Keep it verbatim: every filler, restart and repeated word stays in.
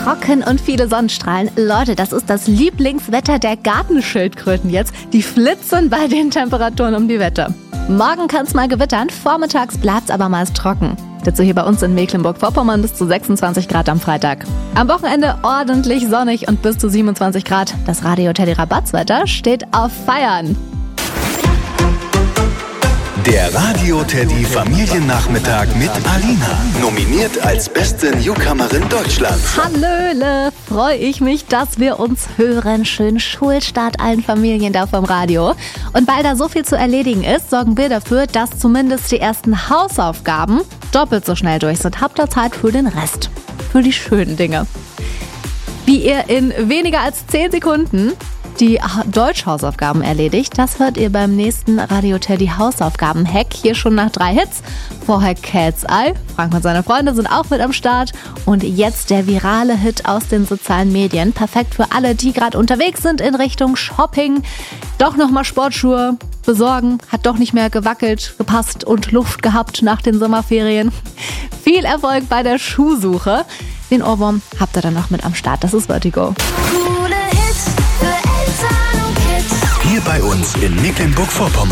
trocken und viele Sonnenstrahlen. Leute, das ist das Lieblingswetter der Gartenschildkröten jetzt. Die flitzen bei den Temperaturen um die Wette. Morgen kann es mal gewittern, vormittags bleibt es aber meist trocken. Dazu hier bei uns in Mecklenburg-Vorpommern bis zu sechsundzwanzig Grad am Freitag. Am Wochenende ordentlich sonnig und bis zu siebenundzwanzig Grad. Das Radio Teddy Rabatzwetter steht auf Feiern. Der Radio Teddy Familiennachmittag mit Alina. Nominiert als beste Newcomerin Deutschlands. Hallöle, freue ich mich, dass wir uns hören. Schönen Schulstart allen Familien da vom Radio. Und weil da so viel zu erledigen ist, sorgen wir dafür, dass zumindest die ersten Hausaufgaben doppelt so schnell durch sind. Habt ihr Zeit für den Rest, für die schönen Dinge. Wie ihr in weniger als zehn Sekunden die Deutsch-Hausaufgaben erledigt, das hört ihr beim nächsten Radio Teddy Hausaufgaben-Hack. Hier schon nach drei Hits. Vorher Cat's Eye, Frank und seine Freunde sind auch mit am Start. Und jetzt der virale Hit aus den sozialen Medien. Perfekt für alle, die gerade unterwegs sind in Richtung Shopping. Doch nochmal Sportschuhe besorgen. Hat doch nicht mehr gewackelt, gepasst und Luft gehabt nach den Sommerferien. Viel Erfolg bei der Schuhsuche. Den Ohrwurm habt ihr dann noch mit am Start. Das ist Vertigo. Hier bei uns in Mecklenburg-Vorpommern.